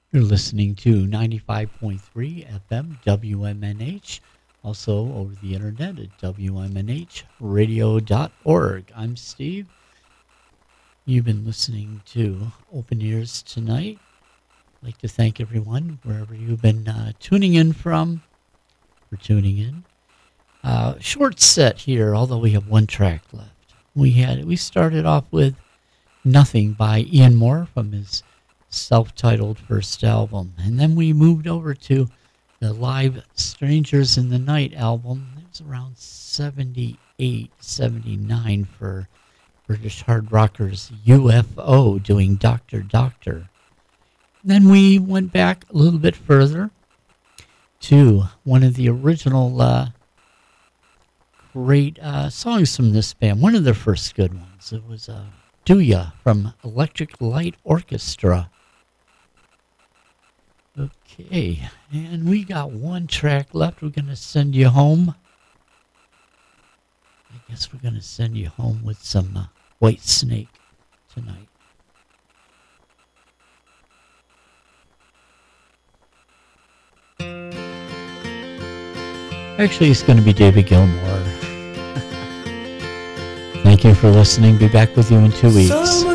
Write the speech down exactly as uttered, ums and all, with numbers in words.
You're listening to ninety-five point three F M W M N H, also over the internet at W M N H radio dot org. I'm Steve. You've been listening to Open Ears tonight. I'd like to thank everyone wherever you've been uh, tuning in from for tuning in. Uh, short set here, although we have one track left. We had we started off with Nothing by Ian Moore from his self-titled first album, and then we moved over to the live Strangers in the Night album. It was around seventy-eight, seventy-nine for British hard rockers U F O doing Doctor Doctor. Then we went back a little bit further to one of the original uh, great uh, songs from this band, one of their first good ones. It was uh, Do Ya from Electric Light Orchestra. Okay, and we got one track left. We're going to send you home. I guess we're going to send you home with some uh, White Snake tonight. Actually, it's going to be David Gilmour. Thank you for listening. Be back with you in two weeks.